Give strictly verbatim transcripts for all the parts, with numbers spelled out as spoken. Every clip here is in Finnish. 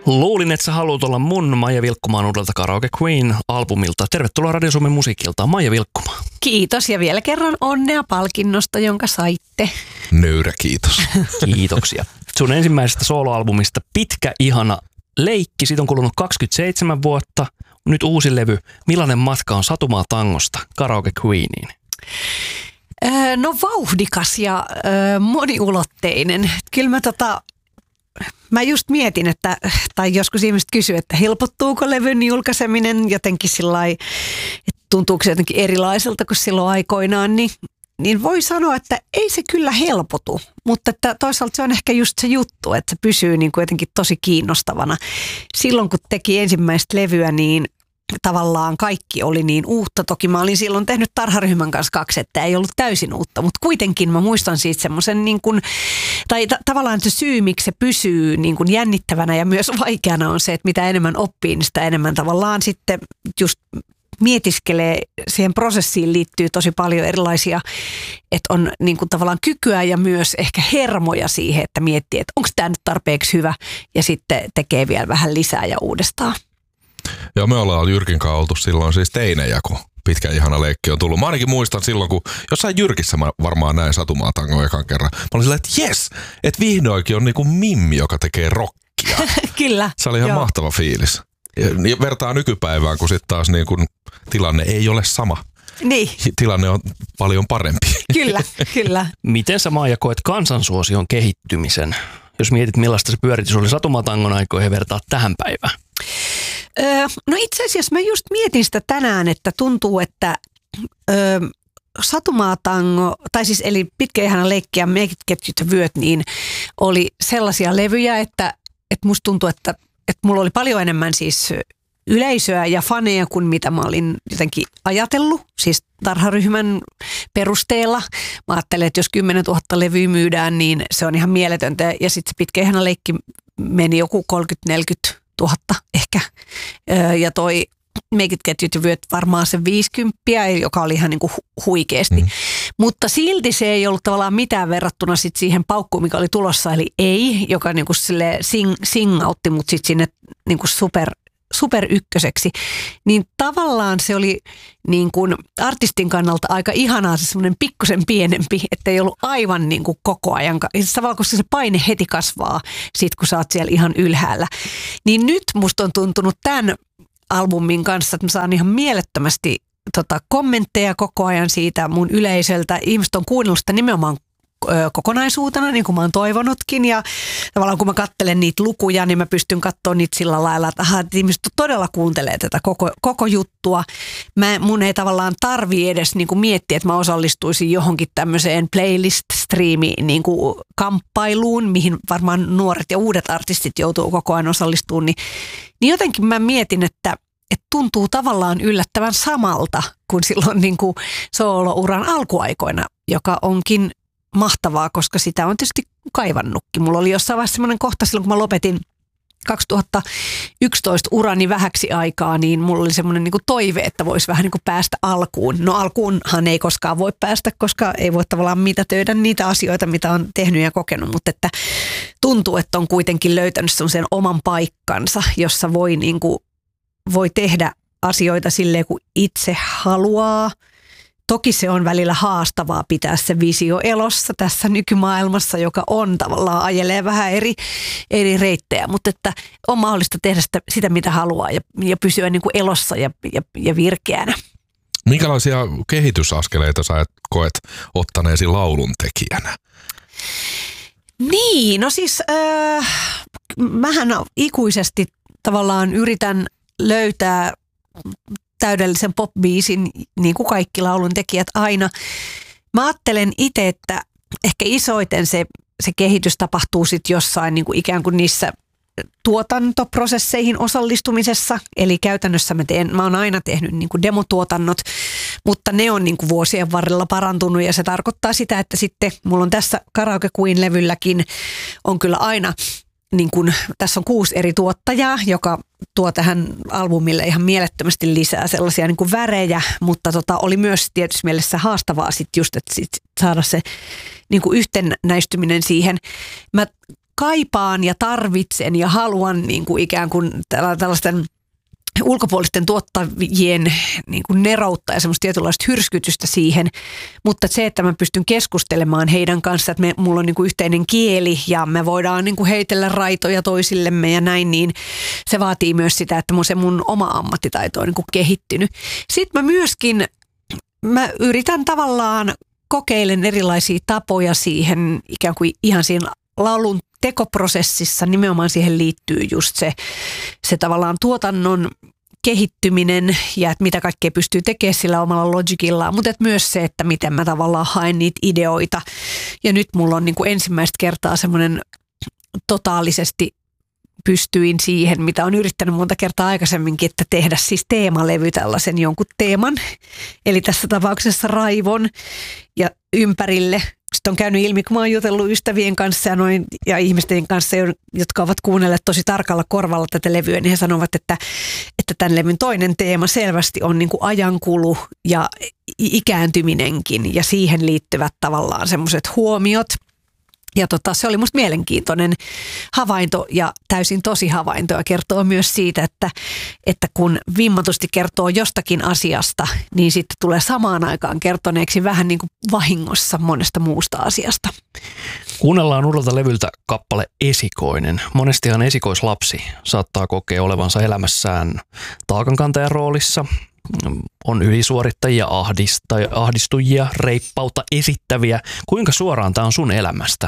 Luulin, että sä haluat olla mun Maija Vilkkumaan uudelta Karaoke Queen-albumilta. Tervetuloa Radio Suomen musiikilta, Maija Vilkkumaa. Kiitos ja vielä kerran onnea palkinnosta, jonka saitte. Nöyrä kiitos. Kiitoksia. Sun ensimmäisestä soloalbumista Pitkä ihana leikki. Siitä on kulunut kaksikymmentäseitsemän vuotta. Nyt uusi levy. Millainen matka on Satumaa tangosta Karaoke Queeniin? Öö, no vauhdikas ja öö, moniulotteinen. Kyllä mä tota... Mä just mietin, että, tai joskus ihmiset kysyy, että helpottuuko levyn julkaiseminen jotenkin sillai, että tuntuuko se jotenkin erilaiselta kuin silloin aikoinaan, niin, niin voi sanoa, että ei se kyllä helpotu, mutta että toisaalta se on ehkä just se juttu, että se pysyy niin kuin jotenkin tosi kiinnostavana. Silloin kun teki ensimmäistä levyä, niin tavallaan kaikki oli niin uutta. Toki mä olin silloin tehnyt Tarharyhmän kanssa kaksi, että ei ollut täysin uutta, mutta kuitenkin mä muistan siitä semmoisen niin kuin, tai ta- tavallaan se syy, miksi se pysyy niin kuin jännittävänä ja myös vaikeana on se, että mitä enemmän oppii, niin sitä enemmän tavallaan sitten just mietiskelee. Siihen prosessiin liittyy tosi paljon erilaisia, että on niin kuin tavallaan kykyä ja myös ehkä hermoja siihen, että miettii, että onko tämä nyt tarpeeksi hyvä ja sitten tekee vielä vähän lisää ja uudestaan. Joo, me ollaan Jyrkin kanssa oltu silloin siis teinejä, kun Pitkä ihana leikki on tullut. Mä ainakin muistan silloin, kun jossain Jyrkissä mä varmaan näin Satumaa tangon ekan kerran. Mä olin silleen, että jes, että vihdoinkin on niinku mimmi, joka tekee rockia. Kyllä. Se oli ihan joo. Mahtava fiilis. Ja vertaa nykypäivään, kun sitten taas niinku tilanne ei ole sama. Niin. Tilanne on paljon parempi. Kyllä, kyllä. Miten sä, Maija, koet kansansuosion kehittymisen? Jos mietit, millaista se pyöritys oli Satumaa tangon aikoihin ja vertaa tähän päivään. Öö, no itse asiassa mä just mietin sitä tänään, että tuntuu, että öö, Satumaa tango, tai siis eli Pitkä ihana leikki ja Make it get you to vyöt, niin oli sellaisia levyjä, että, että musta tuntuu, että, että mulla oli paljon enemmän siis yleisöä ja faneja kuin mitä mä olin jotenkin ajatellut, siis Tarharyhmän perusteella. Mä ajattelen, että jos kymmenen tuhatta levyä myydään, niin se on ihan mieletöntä. Ja sitten se Pitkä ihana leikki meni joku kolmekymmentä neljäkymmentä tuhatta ehkä. Ja toi Make it get you to vyöt varmaan se viisikymmentä, joka oli ihan niin kuin huikeasti. Mm. Mutta silti se ei ollut tavallaan mitään verrattuna sit siihen paukkuun, mikä oli tulossa, eli Ei, joka niin kuin sing, singautti mut sit sinne niin kuin super super ykköseksi, niin tavallaan se oli niin kuin artistin kannalta aika ihanaa se semmoinen pikkusen pienempi, että ei ollut aivan niin kuin koko ajan. Tavallaan koska se paine heti kasvaa sit kun sä oot siellä ihan ylhäällä. Niin nyt musta on tuntunut tämän albumin kanssa, että mä saan ihan mielettömästi tota, kommentteja koko ajan siitä mun yleisöltä. Ihmiset on kuunnellut sitä nimenomaan kokonaisuutena, niin kuin mä oon toivonutkin. Ja tavallaan kun mä katselen niitä lukuja, niin mä pystyn katsoa niitä sillä lailla, että, aha, että ihmiset todella kuuntelee tätä koko, koko juttua. Mä, mun ei tavallaan tarvii edes niin kuin miettiä, että mä osallistuisin johonkin tämmöiseen playlist-striimiin niin kuin kamppailuun, mihin varmaan nuoret ja uudet artistit joutuu koko ajan osallistumaan. Niin, niin jotenkin mä mietin, että että tuntuu tavallaan yllättävän samalta kuin silloin niin kuin soolouran alkuaikoina, joka onkin mahtavaa, koska sitä on tietysti kaivannutkin. Mulla oli jossain vaiheessa semmoinen kohta silloin, kun mä lopetin kaksituhattayksitoista urani vähäksi aikaa, niin mulla oli semmoinen niin kuin toive, että voisi vähän niin kuin päästä alkuun. No alkuunhan ei koskaan voi päästä, koska ei voi tavallaan mitätöidä niitä asioita, mitä on tehnyt ja kokenut, mutta että tuntuu, että on kuitenkin löytänyt semmoisen oman paikkansa, jossa voi, niin kuin, voi tehdä asioita silleen, kun itse haluaa. Toki se on välillä haastavaa pitää se visio elossa tässä nykymaailmassa, joka on tavallaan ajelee vähän eri, eri reittejä, mutta että on mahdollista tehdä sitä, sitä mitä haluaa ja, ja pysyä niin kuin elossa ja, ja, ja virkeänä. Minkälaisia kehitysaskeleita sä koet ottaneesi laulun tekijänä? Niin, no siis äh, mähän ikuisesti tavallaan yritän löytää täydellisen pop-biisin, niin kuin kaikki laulun tekijät aina. Mä ajattelen itse, että ehkä isoiten se, se kehitys tapahtuu sitten jossain niin kuin ikään kuin niissä tuotantoprosesseihin osallistumisessa. Eli käytännössä mä, teen, mä oon aina tehnyt niin kuin demotuotannot, mutta ne on niin kuin vuosien varrella parantunut ja se tarkoittaa sitä, että sitten mulla on tässä Karaoke Queen-levylläkin on kyllä aina niin kun, tässä on kuusi eri tuottajaa, joka tuo tähän albumille ihan mielettömästi lisää sellaisia niin kuin värejä, mutta tota, oli myös tietysti mielessä haastavaa sit just, että sit saada se niin kuin yhtenäistyminen siihen. Mä kaipaan ja tarvitsen ja haluan niin kuin ikään kuin tällaisten ulkopuolisten tuottajien niin kuin neroutta ja semmoista tietynlaista hyrskytystä siihen, mutta se, että mä pystyn keskustelemaan heidän kanssaan, että me, mulla on niin kuin yhteinen kieli ja me voidaan niin kuin heitellä raitoja toisillemme ja näin, niin se vaatii myös sitä, että mun se mun oma ammattitaito on niin kuin kehittynyt. Sitten mä myöskin, mä yritän tavallaan kokeilen erilaisia tapoja siihen ikään kuin ihan siinä laulun tekoprosessissa, nimenomaan siihen liittyy just se, se tavallaan tuotannon kehittyminen ja että mitä kaikkea pystyy tekemään sillä omalla logicillaan, mutta myös se, että miten mä tavallaan haen niitä ideoita. Ja nyt mulla on niin kuin ensimmäistä kertaa semmoinen totaalisesti pystyin siihen, mitä on yrittänyt monta kertaa aikaisemminkin, että tehdä siis teemalevy tällaisen jonkun teeman. Eli tässä tapauksessa raivon ja ympärille. Sitten on käynyt ilmi, kun mä oon jutellut ystävien kanssa ja, noin, ja ihmisten kanssa, jotka ovat kuunnelleet tosi tarkalla korvalla tätä levyä, niin he sanovat, että, että tämän levyn toinen teema selvästi on niin kuin ajankulu ja ikääntyminenkin ja siihen liittyvät tavallaan semmoiset huomiot. Ja tota, se oli musta mielenkiintoinen havainto ja täysin tosi havainto ja kertoo myös siitä, että, että kun vimmatusti kertoo jostakin asiasta, niin sitten tulee samaan aikaan kertoneeksi vähän niin kuin vahingossa monesta muusta asiasta. Kuunnellaan uudelta levyltä kappale Esikoinen. Monestihan esikoislapsi saattaa kokea olevansa elämässään taakankantajan roolissa. On ylisuorittajia, ahdista, ahdistujia, reippauta esittäviä. Kuinka suoraan tämä on sun elämästä?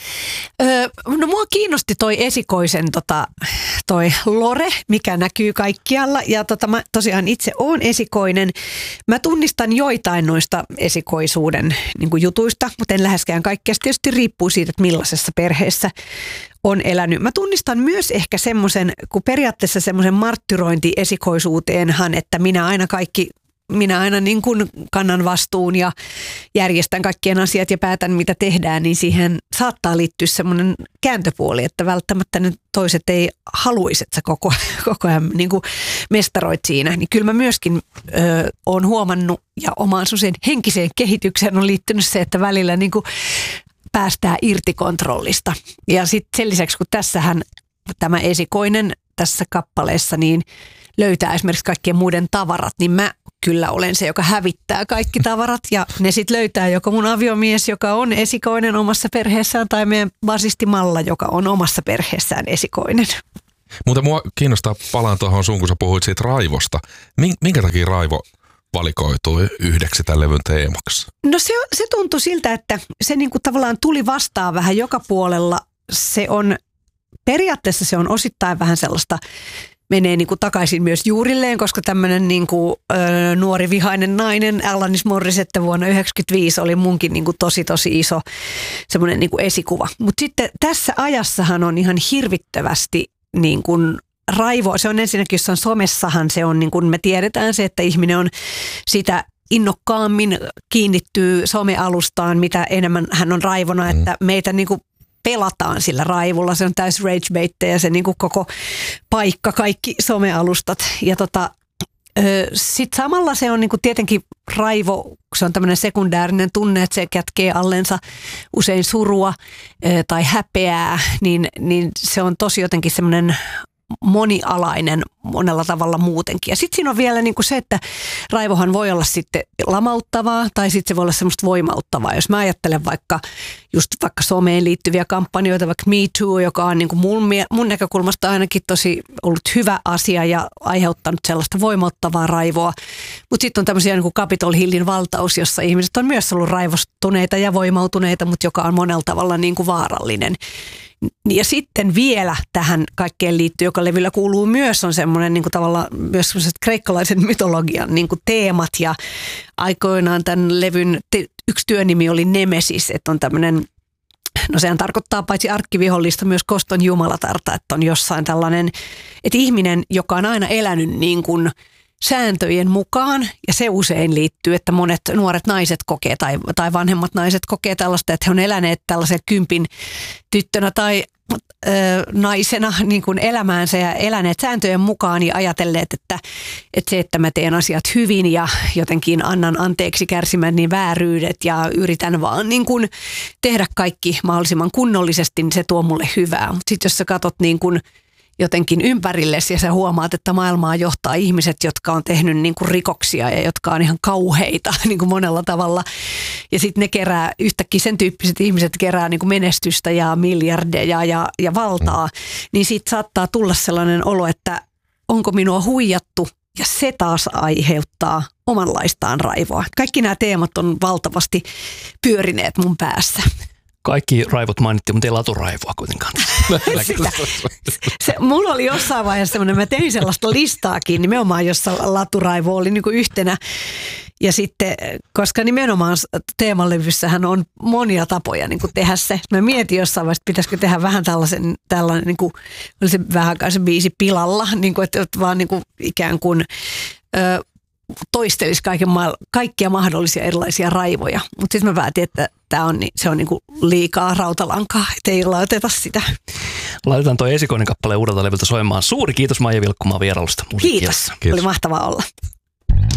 Öö, no mua kiinnosti toi esikoisen tota, toi lore, mikä näkyy kaikkialla. Ja tota, mä tosiaan itse oon esikoinen. Mä tunnistan joitain noista esikoisuuden niin kuin jutuista, mutta en läheskään kaikkea. Se tietysti riippuu siitä, että millaisessa perheessä on elänyt. Mä tunnistan myös ehkä semmoisen, kun periaatteessa semmoisen marttyrointi esikoisuuteenhan, että minä aina kaikki minä aina niin kuin kannan vastuun ja järjestän kaikkien asiat ja päätän, mitä tehdään, niin siihen saattaa liittyä semmoinen kääntöpuoli, että välttämättä ne toiset ei haluaisi, että sä koko, koko ajan niin kuin mestaroit siinä. Niin kyllä mä myöskin ö, oon huomannut ja omaan semmoiseen henkiseen kehitykseen on liittynyt se, että välillä niin kuin päästään irti kontrollista. Ja sitten sen lisäksi, kun tässähän tämä esikoinen tässä kappaleessa niin löytää esimerkiksi kaikkien muiden tavarat, niin mä kyllä olen se, joka hävittää kaikki tavarat ja ne sitten löytää joko mun aviomies, joka on esikoinen omassa perheessään tai meidän basisti Malla, joka on omassa perheessään esikoinen. Mutta mua kiinnostaa, palaan tuohon sun, kun sä puhuit siitä raivosta. Minkä takia raivo valikoitui yhdeksi tämän levyn teemaksi? No se, se tuntui siltä, että se niinku tavallaan tuli vastaan vähän joka puolella. Se on, periaatteessa se on osittain vähän sellaista, menee niin kuin takaisin myös juurilleen, koska tämmöinen niin kuin, ö, nuori vihainen nainen Alanis Morissette vuonna yhdeksänkymmentäviisi oli munkin niin kuin tosi tosi iso semmoinen niin kuin esikuva. Mutta sitten tässä ajassahan on ihan hirvittävästi niin kuin raivoa. Se on ensinnäkin jossain somessahan se on, niin kuin me tiedetään se, että ihminen on sitä innokkaammin kiinnittyy somealustaan, mitä enemmän hän on raivona, että meitä niin kuin pelataan sillä raivulla. Se on täys ragebaittejä se niin kuin koko paikka, kaikki somealustat. Ja tota, sitten samalla se on niin kuin tietenkin raivo, se on tämmöinen sekundäärinen tunne, että se kätkee allensa usein surua tai häpeää, niin, niin se on tosi jotenkin semmoinen monialainen monella tavalla muutenkin. Ja sitten siinä on vielä niin kuin se, että raivohan voi olla sitten lamauttavaa tai sitten se voi olla semmoista voimauttavaa. Jos mä ajattelen vaikka just vaikka someen liittyviä kampanjoita, vaikka Me Too, joka on niin kuin mun, mun näkökulmasta ainakin tosi ollut hyvä asia ja aiheuttanut sellaista voimauttavaa raivoa. Mutta sitten on tämmöisiä niin kuin Capitol Hillin valtaus, jossa ihmiset on myös ollut raivostuneita ja voimautuneita, mutta joka on monella tavalla niin kuin vaarallinen. Ja sitten vielä tähän kaikkeen liittyy, joka levyllä kuuluu myös, on semmoinen niin kuin tavallaan myös semmoiset kreikkalaisen mytologian niin kuin teemat. Ja aikoinaan tämän levyn te- yksi työnimi oli Nemesis, että on tämmöinen, no sehän tarkoittaa paitsi arkkivihollista myös koston jumalatarta, että on jossain tällainen, että ihminen, joka on aina elänyt niin kuin sääntöjen mukaan, ja se usein liittyy, että monet nuoret naiset kokee tai, tai vanhemmat naiset kokee tällaista, että he on eläneet tällaisen kympin tyttönä tai ö, naisena niin kuin elämäänsä ja eläneet sääntöjen mukaan ja ajatelleet, että, että se, että mä teen asiat hyvin ja jotenkin annan anteeksi kärsimäni vääryydet ja yritän vaan niin kuin tehdä kaikki mahdollisimman kunnollisesti, niin se tuo mulle hyvää. Mutta sitten jos sä katot niin kuin jotenkin ympärillesi ja sä huomaat, että maailmaa johtaa ihmiset, jotka on tehnyt niin kuin rikoksia ja jotka on ihan kauheita niin kuin monella tavalla. Ja sitten ne kerää, yhtäkkiä sen tyyppiset ihmiset kerää niin kuin menestystä ja miljardeja ja, ja valtaa, niin siitä saattaa tulla sellainen olo, että onko minua huijattu, ja se taas aiheuttaa omanlaistaan raivoa. Kaikki nämä teemat on valtavasti pyörineet mun päässä. Kaikki raivot mainittiin, mutta ei laturaivoa kuitenkaan. Se, mulla oli jossain vaiheessa semmoinen, mä tein sellaista listaakin nimenomaan, jossa laturaivo oli niin kuin yhtenä. Ja sitten, koska nimenomaan teemalevyssähän on monia tapoja niin kuin tehdä se. Mä mietin jossain vaiheessa, pitäisikö tehdä vähän tällaisen, tällainen, niin kuin, oli se vähän kai se biisi pilalla, niin kuin, että vaan niin kuin ikään kuin ö, toistelisi kaiken ma- kaikkia mahdollisia erilaisia raivoja. Mutta sitten mä päätin, että tää on, se on niinku liikaa rautalankaa, ettei laiteta sitä. Laitetaan toi esikoinen kappale uudelta levyltä soimaan. Suuri kiitos Maija Vilkkumaa vierailusta musiikkiassa. Kiitos. Kiitos, oli mahtavaa olla.